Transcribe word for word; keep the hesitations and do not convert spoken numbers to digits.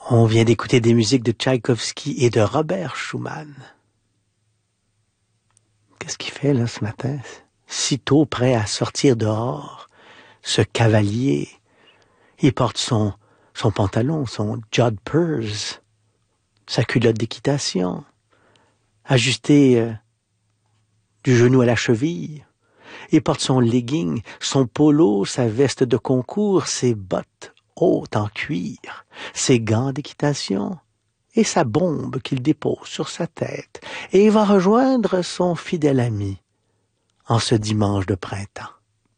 On vient d'écouter des musiques de Tchaïkovski et de Robert Schumann. Qu'est-ce qu'il fait là ce matin? Sitôt prêt à sortir dehors, ce cavalier, il porte son, son pantalon, son jodhpurs, sa culotte d'équitation, ajusté euh, du genou à la cheville. Il porte son legging, son polo, sa veste de concours, ses bottes hautes en cuir, ses gants d'équitation et sa bombe qu'il dépose sur sa tête. Et il va rejoindre son fidèle ami en ce dimanche de printemps.